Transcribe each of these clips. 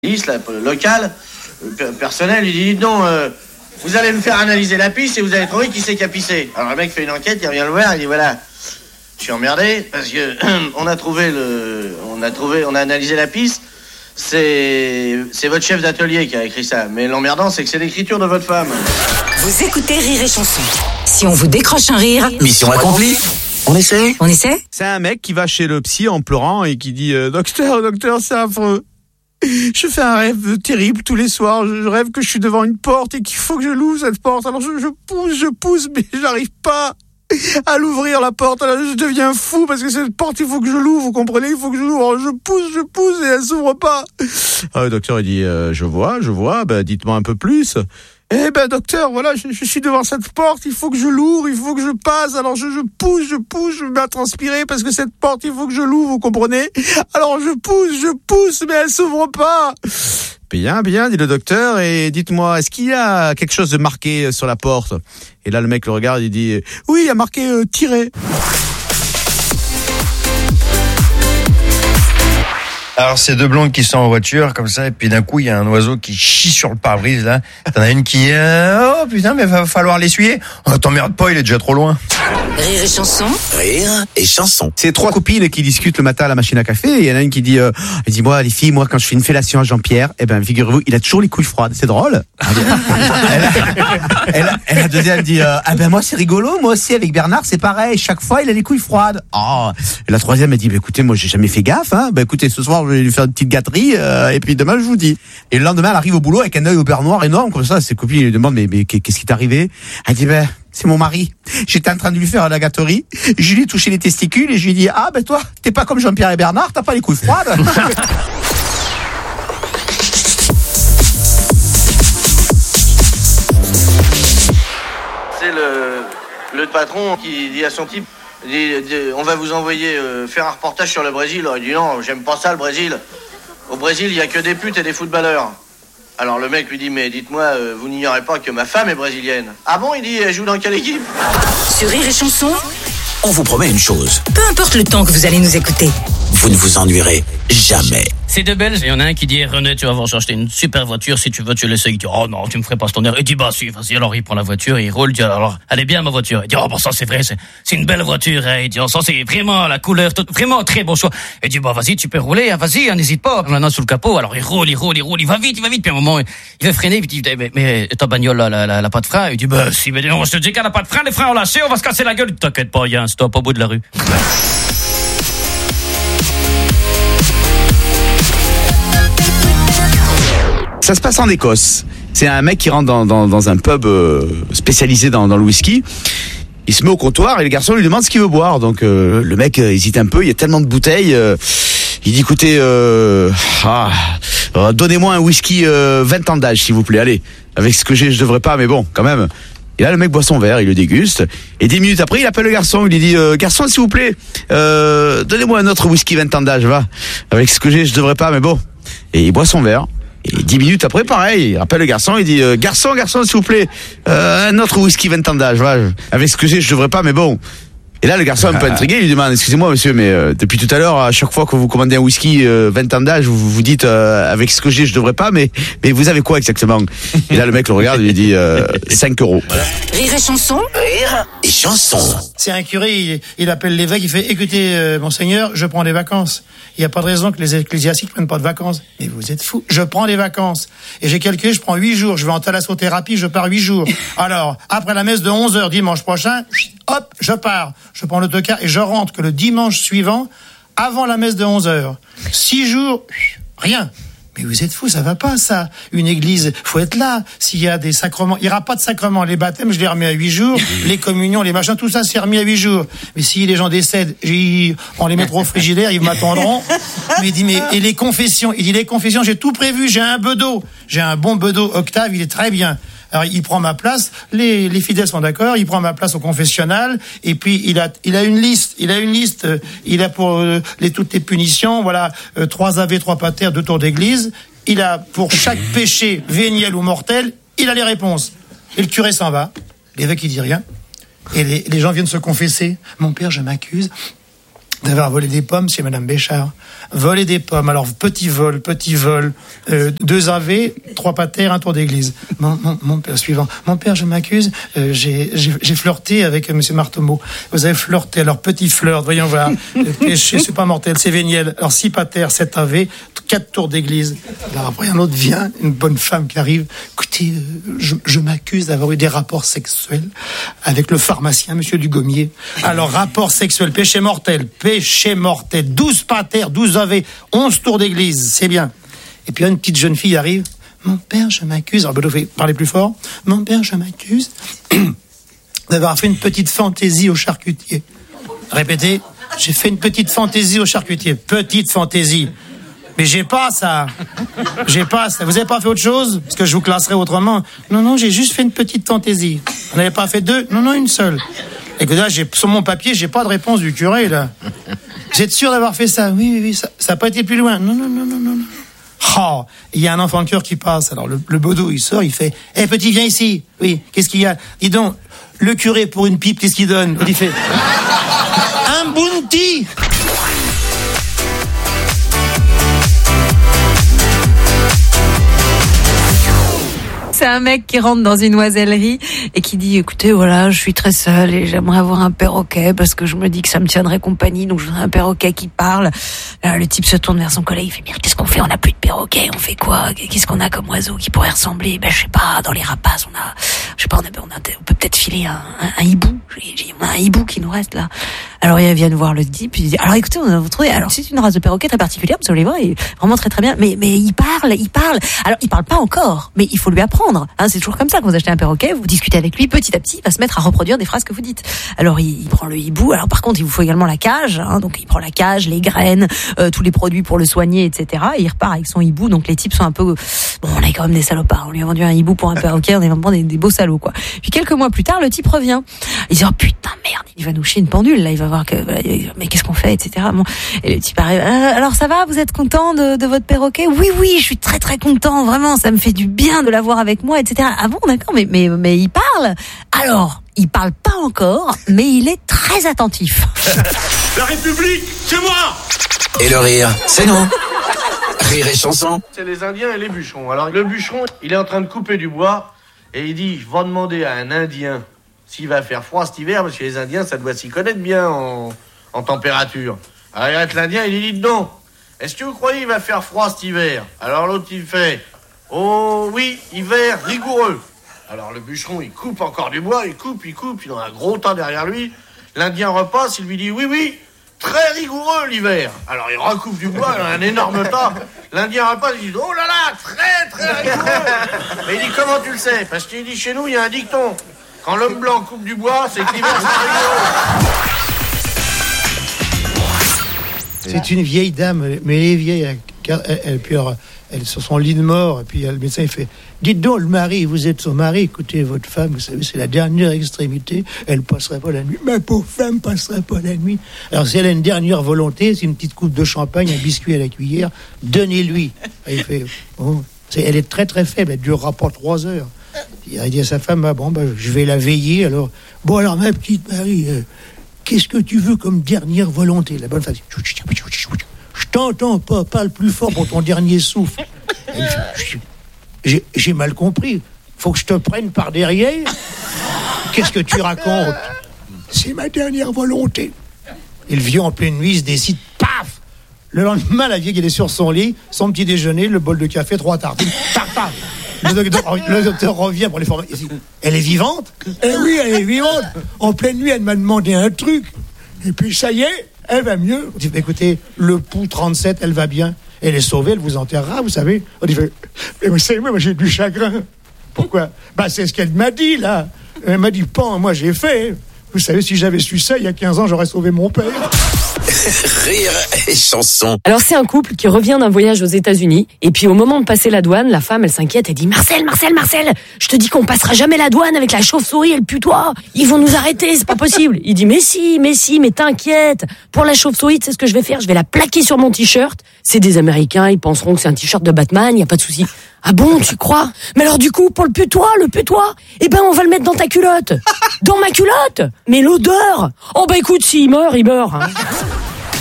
Local, personnel, il dit non, vous allez me faire analyser la piste et vous allez trouver qui c'est qui a pissé. Alors le mec fait une enquête, il revient le voir, il dit voilà, je suis emmerdé parce que on a analysé la piste, c'est votre chef d'atelier qui a écrit ça, mais l'emmerdant c'est que c'est l'écriture de votre femme. Vous écoutez Rire et Chanson. Si on vous décroche un rire, mission accomplie. On essaie. C'est un mec qui va chez le psy en pleurant et qui dit docteur, c'est affreux. Je fais un rêve terrible tous les soirs. Je rêve que je suis devant une porte et qu'il faut que je l'ouvre cette porte. Alors je pousse, mais j'arrive pas à l'ouvrir la porte. Alors je deviens fou parce que cette porte, il faut que je l'ouvre. Vous comprenez, il faut que je l'ouvre. Alors je pousse et elle s'ouvre pas. Le docteur il dit je vois. Ben dites-moi un peu plus. Eh ben docteur, voilà, je suis devant cette porte, il faut que je l'ouvre, il faut que je passe, alors je pousse, je me mets à transpirer parce que cette porte, il faut que je l'ouvre, vous comprenez? Alors je pousse, mais elle s'ouvre pas. Bien, dit le docteur, et dites-moi, est-ce qu'il y a quelque chose de marqué sur la porte? Et là, le mec le regarde, il dit, oui, il y a marqué tiré. Alors, c'est deux blondes qui sont en voiture, comme ça, et puis d'un coup, il y a un oiseau qui chie sur le pare-brise, là. T'en as une qui oh putain, mais va falloir l'essuyer. Oh, t'emmerdes pas, il est déjà trop loin. Rire et Chanson. Rire et chanson. C'est trois copines qui discutent le matin à la machine à café, et il y en a une qui dit, moi, les filles, quand je fais une fellation à Jean-Pierre, figurez-vous, il a toujours les couilles froides. C'est drôle. Elle la deuxième dit, moi, c'est rigolo, moi aussi, avec Bernard, c'est pareil. Chaque fois, il a les couilles froides. Oh. Et la troisième, elle dit, écoutez, moi, j'ai jamais fait gaffe, écoutez, ce soir, je vais lui faire une petite gâterie, et puis demain, je vous dis. Et le lendemain, elle arrive au boulot avec un œil au beurre noir énorme, comme ça, ses copines lui demandent, mais qu'est-ce qui t'est arrivé? Elle dit, c'est mon mari. J'étais en train de lui faire la gâterie. Je lui ai touché les testicules et je lui ai dit, toi, t'es pas comme Jean-Pierre et Bernard, t'as pas les couilles froides. C'est le patron qui dit à son type, on va vous envoyer faire un reportage sur le Brésil. Alors, il dit non, j'aime pas ça le Brésil. Au Brésil, il y a que des putes et des footballeurs. Alors le mec lui dit, mais dites-moi, vous n'ignorez pas que ma femme est brésilienne. Ah bon, il dit, elle joue dans quelle équipe? Sur Rire et Chanson, On vous promet une chose. peu importe le temps que vous allez nous écouter. Vous ne vous ennuierez jamais. C'est deux Belges, il y en a un qui dit René, tu vas voir acheter une super voiture, si tu veux tu l'essayes. Il dit oh non, tu me ferais pas ce tonnerre. Il dit bah si, vas-y. Alors il prend la voiture, il roule, il dit alors elle est bien ma voiture. Il dit oh ça c'est vrai, c'est une belle voiture. Il dit oh ça c'est vraiment la couleur, vraiment très bon choix. Il dit bah vas-y, tu peux rouler, vas-y, n'hésite pas. Maintenant sous le capot, alors il roule, il va vite. Puis à un moment il veut freiner, puis il dit mais ta bagnole la pas de frein. Il dit bah si, mais non, je te dis qu'elle a pas de frein, les freins ont lâché, on va se casser la gueule. T'inquiète pas, il y a un stop au bout de la rue. Ça se passe en Écosse. C'est un mec qui rentre dans un pub spécialisé dans le whisky. Il se met au comptoir et le garçon lui demande ce qu'il veut boire. Donc le mec hésite un peu, il y a tellement de bouteilles. Il dit écoutez, donnez-moi un whisky 20 ans d'âge s'il vous plaît. Allez, avec ce que j'ai je devrais pas, mais bon, quand même. Et là le mec boit son verre, il le déguste. Et 10 minutes après il appelle le garçon, il lui dit garçon s'il vous plaît, donnez-moi un autre whisky 20 ans d'âge, va. Avec ce que j'ai je devrais pas, mais bon. Et il boit son verre. Et 10 minutes après, pareil, il appelle le garçon, il dit garçon, s'il vous plaît, un autre whisky 20 ans d'âge, voilà. Avec ce que j'ai, je devrais pas, mais bon. Et là, le garçon, un peu intrigué, il lui demande excusez-moi, monsieur, mais depuis tout à l'heure, à chaque fois que vous commandez un whisky 20 ans d'âge, vous dites avec ce que j'ai, je devrais pas, mais vous avez quoi exactement? Et là, le mec le regarde, il lui dit 5 €. Rire et Chanson. Rire et chanson. C'est un curé, il appelle l'évêque, il fait écoutez, monseigneur, je prends des vacances. Il n'y a pas de raison que les ecclésiastiques prennent pas de vacances. Mais vous êtes fous. Je prends des vacances. Et j'ai calculé, je prends 8 jours. Je vais en thalassothérapie, je pars 8 jours. Alors, après la messe de 11h dimanche prochain, hop, je pars. Je prends l'autocar et je rentre que le dimanche suivant, avant la messe de 11h. 6 jours, rien. Mais vous êtes fous, ça va pas, ça. Une église, faut être là. S'il y a des sacrements, il y aura pas de sacrements. Les baptêmes, je les remets à 8 jours. Les communions, les machins, tout ça, c'est remis à 8 jours. Mais si les gens décèdent, on les mettra au frigidaire, ils m'attendront. Mais il dit, et les confessions? Il dit, les confessions, j'ai tout prévu, j'ai un bedeau. J'ai un bon bedeau Octave, il est très bien. Alors, il prend ma place, les fidèles sont d'accord, il prend ma place au confessionnal, et puis il a une liste, il a pour toutes les punitions, voilà, 3 ave, 3 pater, 2 tours d'église, il a pour chaque péché, véniel ou mortel, il a les réponses. Et le curé s'en va, l'évêque il dit rien, et les gens viennent se confesser, mon père je m'accuse d'avoir volé des pommes chez Madame Béchard. Voler des pommes. Alors, petit vol, 2 AV, 3 pater, 1 tour d'église. Mon père suivant. Mon père, je m'accuse, j'ai flirté avec Monsieur Marteau. Vous avez flirté, alors petit flirt, voyons voir. Péché, c'est pas mortel, c'est véniel. Alors, 6 pater, 7 AV, 4 tours d'église. Alors après, un autre vient, une bonne femme qui arrive. Écoutez, je m'accuse d'avoir eu des rapports sexuels avec le pharmacien, Monsieur Dugommier. Alors, rapport sexuel, péché mortel, 12 pater, 12 AV, 11 tours d'église, c'est bien. Et puis une petite jeune fille arrive. Mon père, je m'accuse. Alors, Bedeau fait parler plus fort. Mon père, je m'accuse d'avoir fait une petite fantaisie au charcutier. Répétez. J'ai fait une petite fantaisie au charcutier. Petite fantaisie. Mais j'ai pas ça. Vous avez pas fait autre chose? Parce que je vous classerai autrement. Non, j'ai juste fait une petite fantaisie. Vous n'avez pas fait 2? Non, une seule. Et que là, sur mon papier, j'ai pas de réponse du curé, là. Vous êtes sûr d'avoir fait ça? Oui, ça n'a pas été plus loin. Non. Oh, il y a un enfant de cœur qui passe. Alors, le Bodo, il sort, il fait, petit, viens ici. Oui, qu'est-ce qu'il y a? Dis donc, le curé, pour une pipe, qu'est-ce qu'il donne? Il fait, un bounty! C'est un mec qui rentre dans une oisellerie et qui dit, écoutez, voilà, je suis très seul et j'aimerais avoir un perroquet parce que je me dis que ça me tiendrait compagnie, donc je voudrais un perroquet qui parle. Alors, le type se tourne vers son collègue, il fait, mais qu'est-ce qu'on fait? On n'a plus de perroquet, on fait quoi? Qu'est-ce qu'on a comme oiseau qui pourrait ressembler? Je sais pas, dans les rapaces, on peut peut-être filer un hibou. On a un hibou qui nous reste là. Alors, ils viennent voir le type, il dit, alors écoutez, on a trouvé, alors c'est une race de perroquet très particulière, vous allez voir, il est vraiment très très bien, mais il parle. Alors, il parle pas encore, mais il faut lui apprendre. C'est toujours comme ça, quand vous achetez un perroquet, vous discutez avec lui, petit à petit, il va se mettre à reproduire des phrases que vous dites. Alors, il prend le hibou, alors par contre, il vous faut également la cage, donc il prend la cage, les graines, tous les produits pour le soigner, etc. Et il repart avec son hibou, donc les types sont un peu, bon, on est quand même des salopards, on lui a vendu un hibou pour un perroquet, on est vraiment des beaux salauds, quoi. Puis quelques mois plus tard, le type revient. Il dit, oh putain, merde, il va nous chier une pendule, là, il va voir que, mais qu'est-ce qu'on fait, etc. Bon. Et le type arrive, alors ça va, vous êtes content de votre perroquet? Oui, je suis très très content, vraiment, ça me fait du bien de l'avoir avec moi, etc. Ah bon, d'accord, mais il parle? Alors, il parle pas encore, mais il est très attentif. La République, c'est moi! Et le rire, c'est nous. Rire et chanson. C'est les Indiens et les bûcherons. Alors, le bûcheron, il est en train de couper du bois, et il dit, je vais demander à un Indien s'il va faire froid cet hiver, parce que les Indiens, ça doit s'y connaître bien en température. Alors, il arrête l'Indien, il lui dit, non, est-ce que vous croyez qu'il va faire froid cet hiver? Alors l'autre, il fait, oh oui, hiver rigoureux. Alors le bûcheron, il coupe encore du bois, il coupe, il a un gros tas derrière lui. L'Indien repasse, il lui dit, oui, très rigoureux l'hiver. Alors il recoupe du bois, il a un énorme tas. L'Indien repasse, il dit, oh là là, très très rigoureux. Mais il dit, comment tu le sais? Parce qu'il dit, chez nous, il y a un dicton. Quand l'homme blanc coupe du bois, c'est que l'hiver, c'est rigoureux. C'est une vieille dame, mais elle est vieille, elle sur son lit de mort, et puis le médecin il fait, dites donc le mari, vous êtes son mari, écoutez votre femme, vous savez, c'est la dernière extrémité, elle passerait pas la nuit, ma pauvre femme passerait pas la nuit. Alors si elle a une dernière volonté, c'est une petite coupe de champagne, un biscuit à la cuillère, donnez-lui. Et il fait, bon, elle est très très faible, elle durera pas 3 heures. Il a dit à sa femme, je vais la veiller, alors, bon alors ma petite Marie, qu'est-ce que tu veux comme dernière volonté? La bonne femme dit, je t'entends pas, parle plus fort pour ton dernier souffle. J'ai mal compris. Faut que je te prenne par derrière? Qu'est-ce que tu racontes? C'est ma dernière volonté. Et le vieux en pleine nuit se décide, paf! Le lendemain, la vieille, elle est sur son lit, son petit déjeuner, le bol de café, 3 tartines, tarte. Le docteur revient pour les former. Elle est vivante? Eh oui, elle est vivante. En pleine nuit, elle m'a demandé un truc. Et puis ça y est, elle va mieux. On dit, écoutez, le pouls 37, elle va bien. Elle est sauvée, elle vous enterrera, vous savez. On dit, mais vous savez, moi j'ai du chagrin. Pourquoi? C'est ce qu'elle m'a dit, là. Elle m'a dit, moi j'ai fait. Vous savez, si j'avais su ça, il y a 15 ans, j'aurais sauvé mon père. Rire et chanson. Alors c'est un couple qui revient d'un voyage aux États-Unis et puis au moment de passer la douane, la femme elle s'inquiète et dit Marcel, je te dis qu'on passera jamais la douane avec la chauve-souris et le putois. Ils vont nous arrêter, c'est pas possible. Il dit mais si, t'inquiète. Pour la chauve-souris, tu sais ce que je vais faire? Je vais la plaquer sur mon t-shirt. C'est des Américains, ils penseront que c'est un t-shirt de Batman, y a pas de souci. Ah bon, tu crois? Mais alors du coup, pour le putois, on va le mettre dans ta culotte. Dans ma culotte? Mais l'odeur? Oh écoute, s'il meurt, il meurt.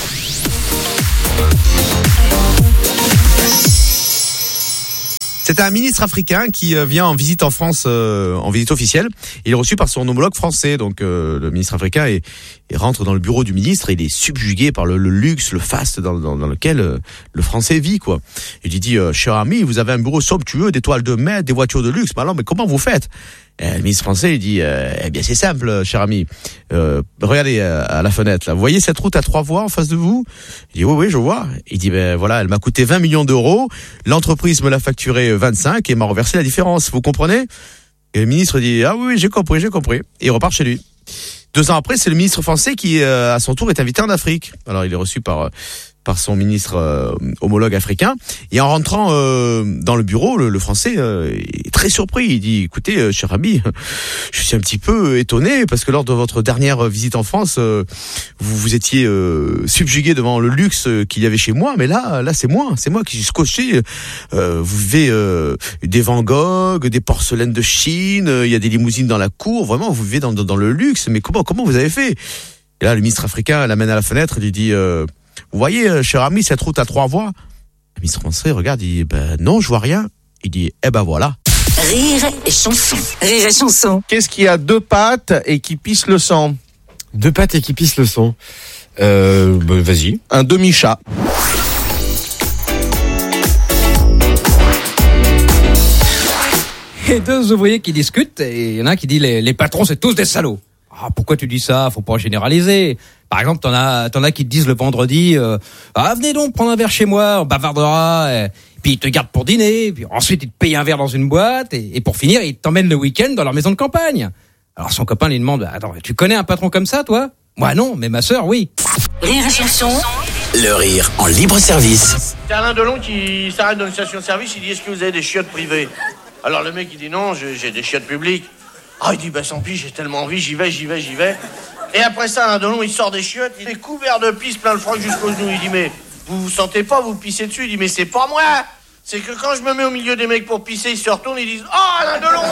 C'est un ministre africain qui vient en visite en France, en visite officielle. Il est reçu par son homologue français. Donc le ministre africain il rentre dans le bureau du ministre et il est subjugué par le luxe, le faste dans lequel le français vit, quoi. Il lui dit, cher ami, vous avez un bureau somptueux, des toiles de maître, des voitures de luxe. Mais alors, mais comment vous faites? Le ministre français, il dit, eh bien c'est simple, cher ami. Regardez à la fenêtre, là. Vous voyez cette route à 3 voies en face de vous? Il dit, oui, je vois. Il dit, ben voilà, elle m'a coûté 20 millions d'euros. L'entreprise me l'a facturé 25 et m'a reversé la différence. Vous comprenez? Et le ministre dit, ah oui, j'ai compris. Et il repart chez lui. 2 ans après, c'est le ministre français qui, à son tour, est invité en Afrique. Alors, il est reçu par son ministre homologue africain. Et en rentrant dans le bureau, le français est très surpris. Il dit, écoutez, cher ami, je suis un petit peu étonné parce que lors de votre dernière visite en France, vous étiez subjugué devant le luxe qu'il y avait chez moi. Mais là c'est moi qui suis scotché. Vous vivez des Van Gogh, des porcelaines de Chine, il y a des limousines dans la cour. Vraiment, vous vivez dans le luxe. Mais comment vous avez fait? Et là, le ministre africain l'amène à la fenêtre et lui dit... vous voyez, cher ami, cette route à 3 voies? Le ministre français regarde, il dit, ben non, je vois rien. Il dit, eh ben voilà. Rire et chanson. Rire et chanson. Qu'est-ce qui a 2 pattes et qui pisse le sang? 2 pattes et qui pisse le sang. Vas-y. Un demi-chat. Et 2 ouvriers qui discutent, et il y en a un qui dit les patrons c'est tous des salauds. Ah, pourquoi tu dis ça? Faut pas généraliser. Par exemple, t'en as qui te disent le vendredi, venez donc prendre un verre chez moi, on bavardera, puis ils te gardent pour dîner, puis ensuite ils te payent un verre dans une boîte, et pour finir, ils t'emmènent le week-end dans leur maison de campagne. Alors son copain lui demande, attends, tu connais un patron comme ça, toi? Moi non, mais ma sœur, oui. Rire et chanson. Le rire en libre service. C'est Alain Delon qui s'arrête dans une station-service, il dit, est-ce que vous avez des chiottes privées? Alors le mec, il dit, non, j'ai des chiottes publiques. Ah, il dit, bah sans pis, j'ai tellement envie, j'y vais. Et après ça, Alain Delon, il sort des chiottes, il est couvert de pisse, plein le froc jusqu'aux genoux. Il dit, mais vous vous sentez pas, vous pissez dessus? Il dit, mais c'est pas moi. C'est que quand je me mets au milieu des mecs pour pisser, ils se retournent, ils disent, oh, Alain Delon.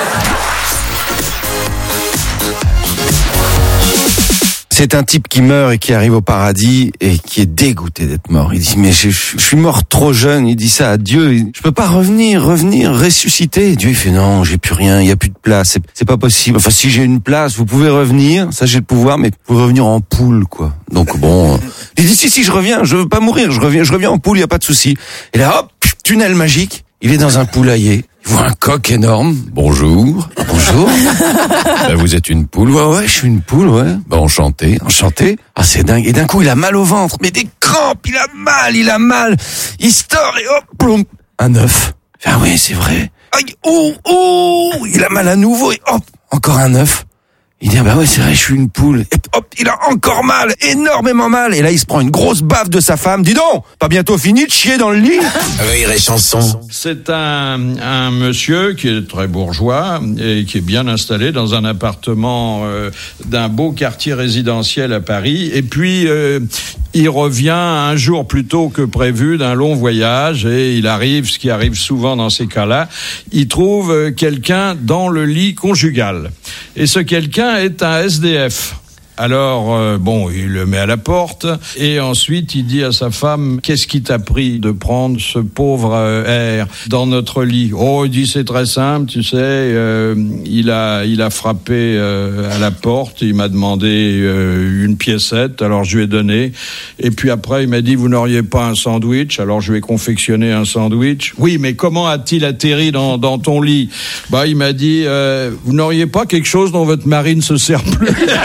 C'est un type qui meurt et qui arrive au paradis et qui est dégoûté d'être mort. Il dit, mais je suis mort trop jeune. Il dit ça à Dieu. Je peux pas revenir, ressusciter. Dieu, il fait, non, j'ai plus rien, il y a plus de place. C'est pas possible. Enfin, si j'ai une place, vous pouvez revenir. Ça, j'ai le pouvoir, mais vous pouvez revenir en poule, quoi. Donc bon, il dit, si, je reviens. Je veux pas mourir. Je reviens en poule, il y a pas de souci. Et là, hop, tunnel magique. Il est dans un poulailler. Il voit un coq énorme. Bonjour. Ben, vous êtes une poule? Ouais, je suis une poule, ouais. Ben, enchanté. Ah, c'est dingue. Et d'un coup, il a mal au ventre. Mais des crampes, il a mal. Il se tord et hop, plomb. Un œuf. Ah oui, c'est vrai. Aïe, il a mal à nouveau et hop, encore un œuf. Il dit, bah ouais, c'est vrai, je suis une poule. Et hop, il a encore mal, énormément mal. Et là, il se prend une grosse baffe de sa femme. Dis donc, pas bientôt fini de chier dans le lit? Rire et chanson. C'est un monsieur qui est très bourgeois et qui est bien installé dans un appartement d'un beau quartier résidentiel à Paris. Et puis, il revient un jour plus tôt que prévu d'un long voyage et il arrive, ce qui arrive souvent dans ces cas-là, il trouve quelqu'un dans le lit conjugal. Et ce quelqu'un est un SDF. Alors, il le met à la porte et ensuite il dit à sa femme, qu'est-ce qui t'a pris de prendre ce pauvre air dans notre lit? Oh, il dit, c'est très simple, tu sais, il a frappé à la porte, il m'a demandé une piécette, alors je lui ai donné. Et puis après, il m'a dit, vous n'auriez pas un sandwich? Alors je lui ai confectionné un sandwich. Oui, mais comment a-t-il atterri dans ton lit? Bah, il m'a dit, vous n'auriez pas quelque chose dont votre mari ne se sert plus?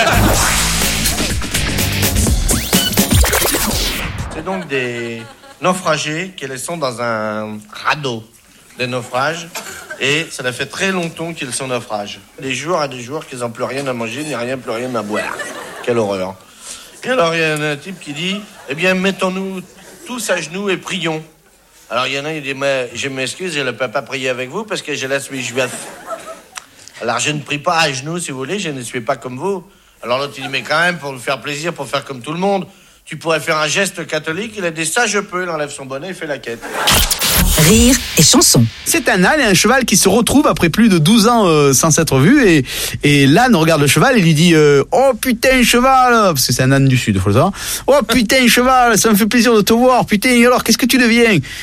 Donc des naufragés qui sont dans un radeau de naufrage et ça fait très longtemps qu'ils sont naufrages. Des jours qu'ils n'ont plus rien à manger ni plus rien à boire. Quelle horreur. Et alors il y a un type qui dit, eh bien mettons-nous tous à genoux et prions. Alors il y en a, il dit, mais je m'excuse, je ne peux pas prier avec vous parce que je suis juif. Alors je ne prie pas à genoux si vous voulez, je ne suis pas comme vous. Alors l'autre il dit, mais quand même pour nous faire plaisir, pour faire comme tout le monde, tu pourrais faire un geste catholique. Il a dit, ça je peux. Il enlève son bonnet et fait la quête. Rire et chanson. C'est un âne et un cheval qui se retrouvent après plus de 12 ans sans s'être vus. Et l'âne regarde le cheval et lui dit, oh putain cheval, parce que c'est un âne du sud, faut le savoir. Oh putain cheval, ça me fait plaisir de te voir. Putain, alors qu'est-ce que tu deviens?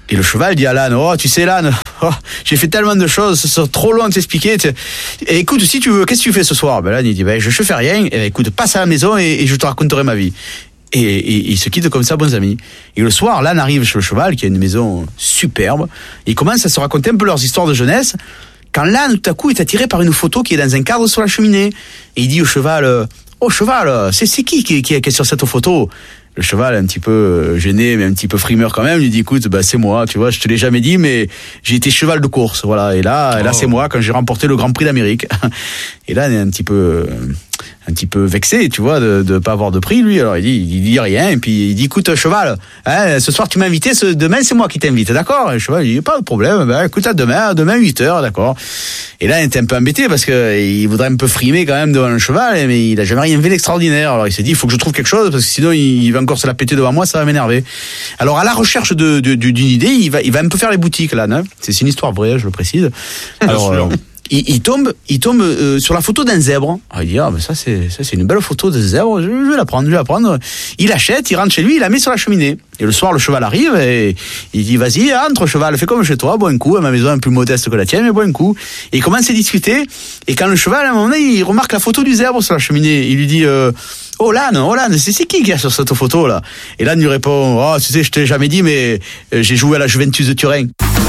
Et le cheval dit à l'âne, oh, tu sais l'âne, j'ai fait tellement de choses, c'est trop long de t'expliquer. Et écoute, si tu veux, qu'est-ce que tu fais ce soir? Ben l'âne, il dit, je fais rien. Et écoute, passe à la maison et je te raconterai ma vie. Et ils se quittent comme ça, bons amis. Et le soir, l'âne arrive chez le cheval, qui a une maison superbe. Et ils commencent à se raconter un peu leurs histoires de jeunesse. Quand l'âne, tout à coup, est attiré par une photo qui est dans un cadre sur la cheminée. Et il dit au cheval, oh cheval, c'est qui est sur cette photo? Le cheval, un petit peu gêné, mais un petit peu frimeur quand même, lui dit, écoute, c'est moi, tu vois, je te l'ai jamais dit, mais j'ai été cheval de course, voilà. Et là, c'est moi quand j'ai remporté le Grand Prix d'Amérique. Et là, il est un petit peu vexé, tu vois, de pas avoir de prix, lui. Alors il dit rien, et puis il dit, écoute, cheval, ce soir tu m'as invité, demain c'est moi qui t'invite, d'accord? Et le cheval, il dit, pas de problème, écoute, à demain 8h, d'accord. Et là, il était un peu embêté parce que il voudrait un peu frimer quand même devant le cheval, mais il a jamais rien fait d'extraordinaire. Alors il s'est dit, il faut que je trouve quelque chose, parce que sinon il va encore se la péter devant moi, ça va m'énerver. Alors à la recherche d'une idée, il va un peu faire les boutiques, là, hein. C'est une histoire vraie, je le précise. Alors, il tombe sur la photo d'un zèbre. Alors il dit, ça c'est une belle photo de zèbre, je vais la prendre. Il achète, il rentre chez lui, il la met sur la cheminée. Et le soir, le cheval arrive et il dit, vas-y, entre cheval, fais comme chez toi, bois un coup, à ma maison un peu plus modeste que la tienne, mais bois un coup. Et il commence à discuter, et quand le cheval, à un moment donné, il remarque la photo du zèbre sur la cheminée, il lui dit, oh l'âne, c'est qui y a sur cette photo là? Et l'âne lui répond, oh tu sais, je t'ai jamais dit, mais j'ai joué à la Juventus de Turin.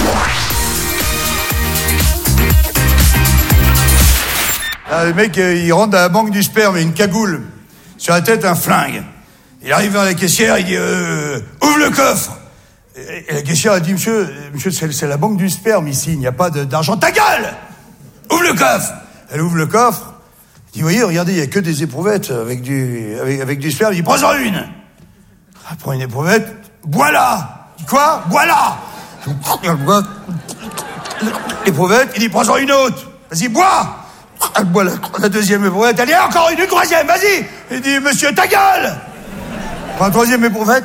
Le mec, il rentre dans la banque du sperme, une cagoule, sur la tête un flingue. Il arrive vers la caissière, il dit ouvre le coffre. Et la caissière a dit, monsieur, c'est la banque du sperme ici, il n'y a pas d'argent. Ta gueule! Ouvre le coffre. Elle ouvre le coffre. Il dit, voyez, regardez, il n'y a que des éprouvettes avec du sperme. Il dit, prends-en une. Elle prend une éprouvette. Bois-la. Il dit, quoi? Bois-la. Elle boit l'éprouvette. Il dit, prends-en une autre. Vas-y, bois. Elle boit la deuxième éprouvette. Elle dit, encore une troisième, vas-y. Il dit, monsieur, ta gueule. Prends la troisième éprouvette.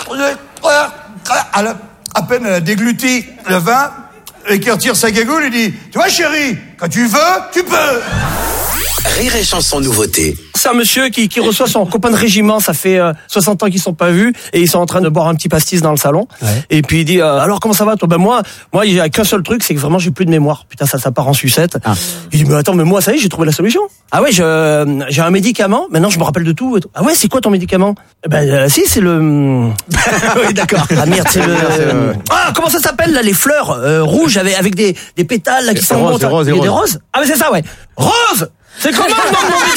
À peine elle a dégluti le vin, et qui retire sa cagoule, il dit, tu vois chérie, quand tu veux, tu peux. Rire et chanson nouveauté. C'est un monsieur qui reçoit son copain de régiment, ça fait 60 ans qu'ils sont pas vus, et ils sont en train de boire un petit pastis dans le salon. Ouais. Et puis il dit, alors comment ça va toi? Ben moi, il y a qu'un seul truc, c'est que vraiment j'ai plus de mémoire. Putain, ça part en sucette. Ah. Il dit, mais attends, mais moi ça y est, j'ai trouvé la solution. Ah ouais, j'ai un médicament, maintenant je me rappelle de tout. Ah ouais, c'est quoi ton médicament? Si, c'est le... oui, d'accord. Ah merde, c'est le... Ah, comment ça s'appelle là, les fleurs rouges avec des pétales là, qui sont... Rose. Il y a des roses. Ah mais c'est ça, ouais. Rose. C'est comment mon